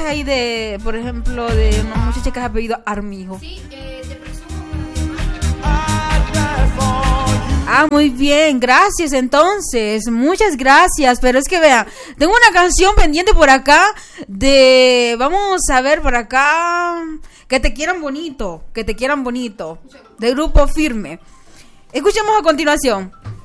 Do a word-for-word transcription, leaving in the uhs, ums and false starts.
ahí de, por ejemplo, de una muchacha que ha pedido Armijo? Sí, eh, te presumo. Ah, muy bien, gracias entonces, muchas gracias, pero es que vean, tengo una canción pendiente por acá de, vamos a ver por acá, que te quieran bonito, que te quieran bonito, de Grupo Firme. Escuchemos a continuación.